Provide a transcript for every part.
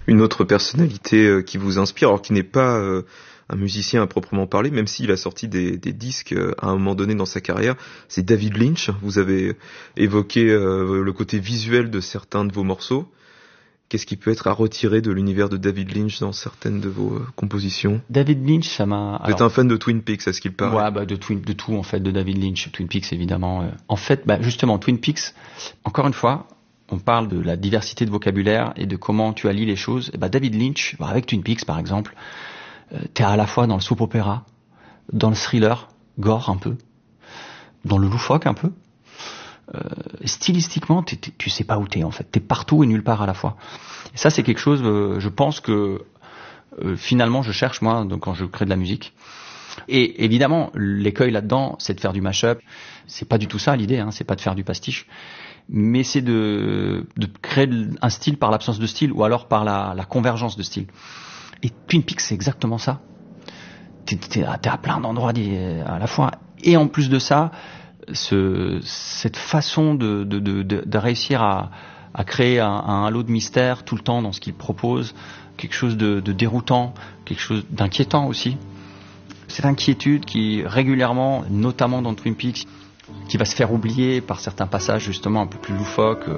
Une autre personnalité qui vous inspire, alors qui n'est pas un musicien à proprement parler, même s'il a sorti des disques à un moment donné dans sa carrière, c'est David Lynch. Vous avez évoqué le côté visuel de certains de vos morceaux. Qu'est-ce qui peut être à retirer de l'univers de David Lynch dans certaines de vos compositions? David Lynch, ça m'a... Vous êtes un fan de Twin Peaks, à ce qu'il paraît. Ouais, de tout en fait, de David Lynch. Twin Peaks, évidemment. En fait, justement, Twin Peaks, encore une fois, on parle de la diversité de vocabulaire et de comment tu allies les choses. Et David Lynch, avec Twin Peaks par exemple, t'es à la fois dans le soap opéra, dans le thriller, gore un peu, dans le loufoque un peu. Stylistiquement, tu sais pas où t'es en fait. T'es partout et nulle part à la fois. Et ça, c'est quelque chose, je pense que finalement, je cherche moi donc, quand je crée de la musique. Et évidemment, l'écueil là-dedans, c'est de faire du mash-up. C'est pas du tout ça l'idée, c'est pas de faire du pastiche. Mais c'est de créer un style par l'absence de style ou alors par la convergence de style. Et Twin Peaks, c'est exactement ça. T'es à plein d'endroits à la fois. Et en plus de ça, cette façon de réussir à créer un halo de mystère tout le temps dans ce qu'il propose, quelque chose de déroutant, quelque chose d'inquiétant aussi. Cette inquiétude qui régulièrement, notamment dans Twin Peaks, qui va se faire oublier par certains passages justement un peu plus loufoques,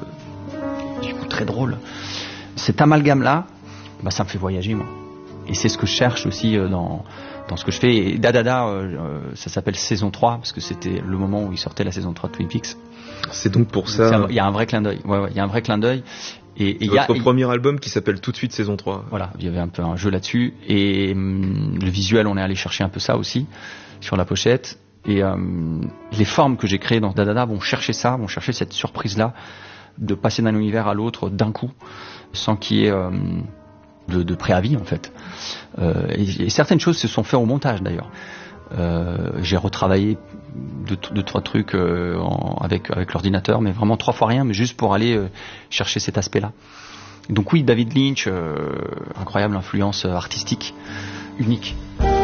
du coup très drôle. Cet amalgame-là, ça me fait voyager moi. Et c'est ce que je cherche aussi dans ce que je fais. Et Dadada, ça s'appelle saison 3, parce que c'était le moment où il sortait la saison 3 de Twin Peaks. C'est donc pour ça... Il y a un vrai clin d'œil. Ouais, il y a un vrai clin d'œil. Et votre premier album qui s'appelle tout de suite saison 3. Voilà, il y avait un peu un jeu là-dessus. Et le visuel, on est allé chercher un peu ça aussi, sur la pochette. Et les formes que j'ai créées dans Dadada vont chercher ça, vont chercher cette surprise-là, de passer d'un univers à l'autre d'un coup, sans qu'il y ait... de préavis en fait. Et certaines choses se sont faites au montage d'ailleurs. J'ai retravaillé deux trois trucs avec l'ordinateur, mais vraiment 3 fois rien, mais juste pour aller chercher cet aspect-là. Donc oui, David Lynch, incroyable influence artistique, unique.